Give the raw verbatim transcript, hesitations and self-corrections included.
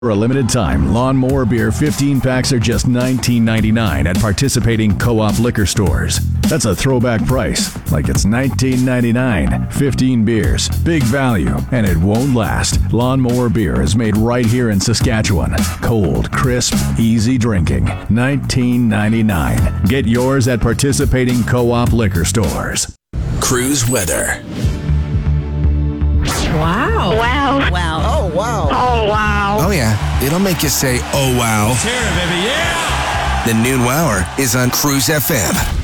For a limited time, Lawnmower Beer fifteen packs are just nineteen ninety-nine at participating Co-op liquor stores. That's a throwback price, like it's nineteen ninety-nine. fifteen beers, big value, and it won't last. Lawnmower Beer is made right here in Saskatchewan. Cold, crisp, easy drinking. nineteen ninety-nine. Get yours at participating Co-op liquor stores. Cruise weather. Wow. Wow. Wow. Oh, wow. Oh, wow. Oh, yeah. It'll make you say, oh, wow. Let's hear it, baby. Yeah! The Noon Wower is on Cruise F M.